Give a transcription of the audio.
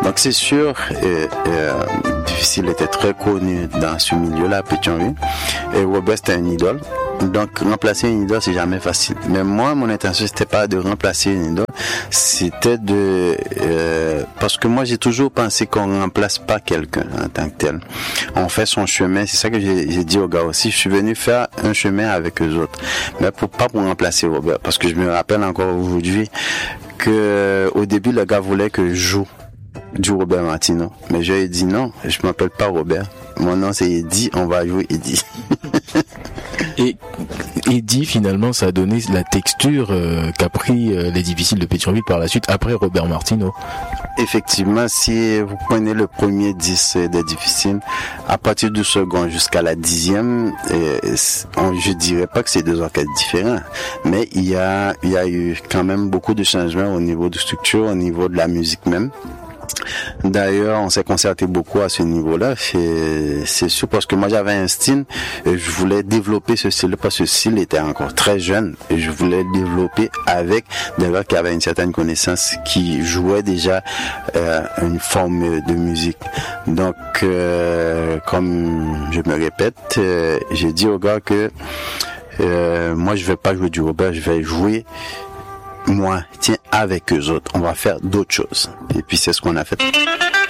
Donc c'est sûr, Difficile était très connu dans ce milieu-là à Pétionville. Et Robert c'était un idole. Donc remplacer une idole c'est jamais facile. Mais moi mon intention c'était pas de remplacer une idole, c'était parce que moi j'ai toujours pensé qu'on remplace pas quelqu'un en tant que tel. On fait son chemin, c'est ça que j'ai dit aux gars aussi. Je suis venu faire un chemin avec eux autres, mais pas pour remplacer Robert, parce que je me rappelle encore aujourd'hui que au début le gars voulait que je joue du Robert Martino, mais j'ai dit non, je m'appelle pas Robert, mon nom c'est Eddie, on va jouer Eddie. Et Eddie, finalement, ça a donné la texture qu'a pris les Difficiles de Pétionville par la suite, après Robert Martino. Effectivement, si vous prenez le premier 10 des Difficiles, à partir du second jusqu'à la 10e, je dirais pas que c'est deux orchestres différents, mais il y a eu quand même beaucoup de changements au niveau de structure, au niveau de la musique même. D'ailleurs, on s'est concerté beaucoup à ce niveau-là. C'est sûr, parce que moi j'avais un style et je voulais développer ce style parce que ce style était encore très jeune et je voulais le développer avec des gars qui avaient une certaine connaissance, qui jouaient déjà une forme de musique. Donc, comme je me répète, j'ai dit aux gars que moi je vais pas jouer du Robert, je vais jouer avec eux autres, on va faire d'autres choses. Et puis c'est ce qu'on a fait.